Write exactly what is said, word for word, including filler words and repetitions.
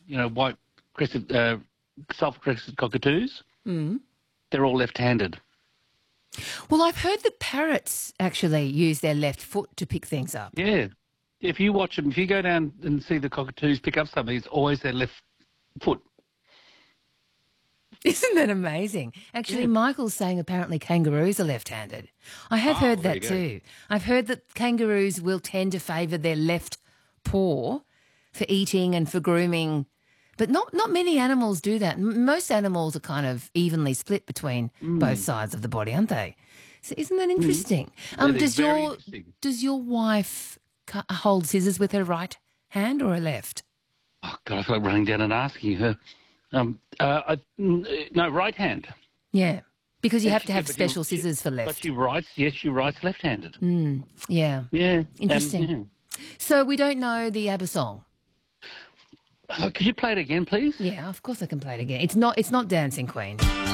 you know, white crested, uh, sulphur-crested cockatoos, Mm. they're all left-handed. Well, I've heard that parrots actually use their left foot to pick things up. Yeah. If you watch them, if you go down and see the cockatoos pick up something, it's always their left foot. Isn't that amazing? Actually, Yeah. Michael's saying apparently kangaroos are left-handed. I have Oh, heard there that you go. too. I've heard that kangaroos will tend to favour their left paw for eating and for grooming, but not, not many animals do that. M- Most animals are kind of evenly split between Mm. both sides of the body, aren't they? So isn't that interesting? Um, That is does very your interesting. does your wife cu- hold scissors with her right hand or her left? Oh, God, I feel like running down and asking her. Um, uh, I, n- no, right hand. Yeah, because you Yeah, have she- to have but you- special she- scissors for But left. she writes, yes, she writes left-handed. Yeah, Yeah. um, interesting. yeah. So we don't know the ABBA song. Uh, could you play it again, please? Yeah, of course I can play it again. It's not. It's not Dancing Queen.